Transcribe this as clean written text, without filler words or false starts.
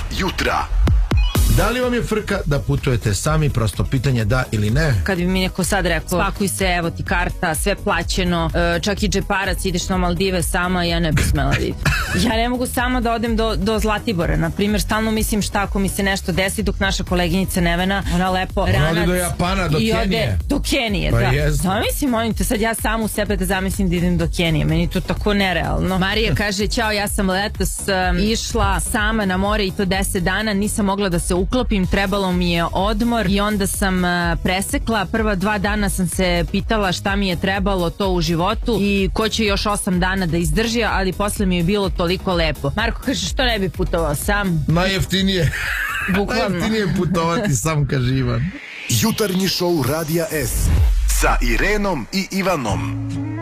jutra. Da li vam je frka da putujete sami? Prosto pitanje da ili ne. Kad bi mi neko sad rekao spakuj se, evo ti karta, sve plaćeno, čak i džeparac, ideš na Maldive sama, ja ne bi smela da idem. Ja ne mogu sama da odem do Zlatibora, na primjer, stalno mislim šta ako mi se nešto desi, dok naša koleginica Nevena, ona lepo ranac ode do Japana, do i Kenije. ode do Kenije, Pa da. jest. Zamislim, molim te, sad ja sam u sebe da zamislim da idem do Kenije, meni to tako nerealno. Marija kaže, ćao, ja sam letos išla sama na more i to 10 dana, nisam mogla da se uklopim, trebalo mi je odmor i onda sam presekla. Prva 2 dana sam se pitala šta mi je trebalo to u životu i ko će još 8 dana da izdrži, ali posle mi je bilo toliko lepo. Marko kaže, što ne bi putovao sam? Najjeftinije. Bukvalno. Najjeftinije putovati sam, kaže Ivan. Jutarnji šou Radija S sa Irenom i Ivanom.